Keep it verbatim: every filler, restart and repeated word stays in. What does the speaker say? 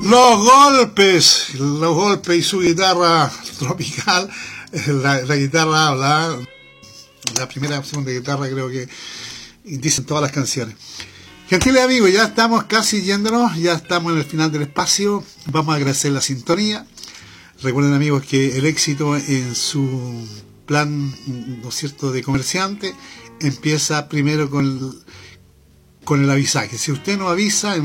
Los golpes, los golpes y su guitarra tropical, la, la guitarra habla, la primera opción de guitarra creo que dicen todas las canciones. Gentiles amigos, ya estamos casi yéndonos, ya estamos en el final del espacio, vamos a agradecer la sintonía. Recuerden amigos que el éxito en su plan, ¿no es cierto?, de comerciante, empieza primero con el, con el avisaje. Si usted no avisa,